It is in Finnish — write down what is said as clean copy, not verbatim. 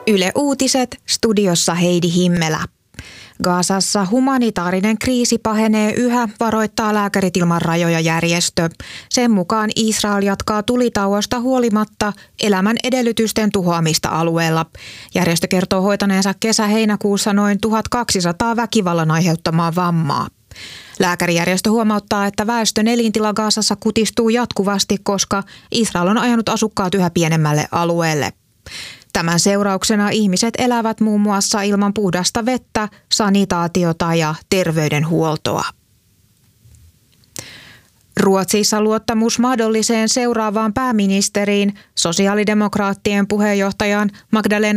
Yle Uutiset, studiossa Heidi Himmelä. Gazassa humanitaarinen kriisi pahenee yhä, varoittaa Lääkärit ilman rajoja -järjestö. Sen mukaan Israel jatkaa tulitauosta huolimatta elämän edellytysten tuhoamista alueella. Järjestö kertoo hoitaneensa kesä-heinäkuussa noin 1200 väkivallan aiheuttamaa vammaa. Lääkärijärjestö huomauttaa, että väestön elintila Gazassa kutistuu jatkuvasti, koska Israel on ajanut asukkaat yhä pienemmälle alueelle. Tämän seurauksena ihmiset elävät muun muassa ilman puhdasta vettä, sanitaatiota ja terveydenhuoltoa. Ruotsissa luottamus mahdolliseen seuraavaan pääministeriin, sosiaalidemokraattien puheenjohtajan Magdalena